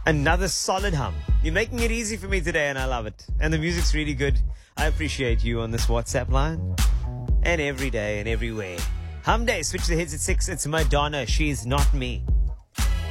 Another solid hum. You're making it easy for me today and I love it. And the music's really good. I appreciate you on this WhatsApp line. And every day and everywhere. Hum Day, switch the hits at 6. It's Madonna. She's Not Me.